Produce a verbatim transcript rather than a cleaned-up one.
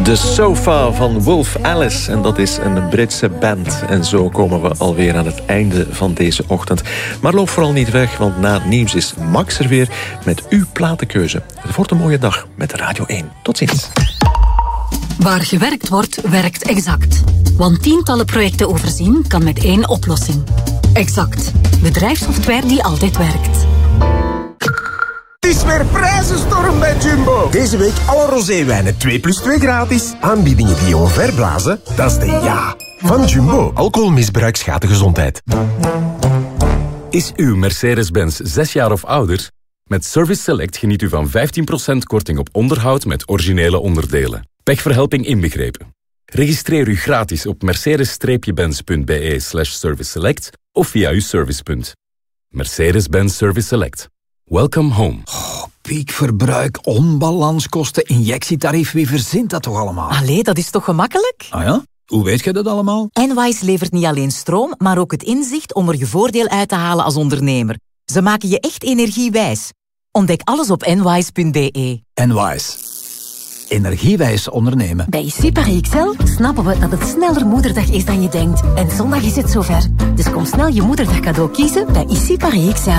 De Sofa van Wolf Alice. En dat is een Britse band. En zo komen we alweer aan het einde van deze ochtend. Maar loop vooral niet weg, want na het nieuws is Max er weer met uw platenkeuze. Het wordt een mooie dag met Radio één. Tot ziens. Waar gewerkt wordt, werkt Exact. Want tientallen projecten overzien kan met één oplossing. Exact. Bedrijfssoftware die altijd werkt. Het is weer prijzenstorm bij Jumbo. Deze week alle roséwijnen twee plus twee gratis. Aanbiedingen die je omverblazen, dat is de ja van Jumbo. Alcoholmisbruik schaadt de gezondheid. Is uw Mercedes-Benz zes jaar of ouder? Met Service Select geniet u van vijftien procent korting op onderhoud met originele onderdelen. Pechverhelping inbegrepen. Registreer u gratis op mercedes-benz.be slash service select of via uw servicepunt. Mercedes-Benz Service Select. Welcome home. Oh, piekverbruik, onbalanskosten, injectietarief. Wie verzint dat toch allemaal? Allee, dat is toch gemakkelijk? Ah ja? Hoe weet je dat allemaal? Enwise levert niet alleen stroom, maar ook het inzicht om er je voordeel uit te halen als ondernemer. Ze maken je echt energiewijs. Ontdek alles op enwise punt be. Enwise. Energiewijs ondernemen. Bij I C Paris X L snappen we dat het sneller moederdag is dan je denkt. En zondag is het zover. Dus kom snel je moederdag cadeau kiezen bij I C Paris X L.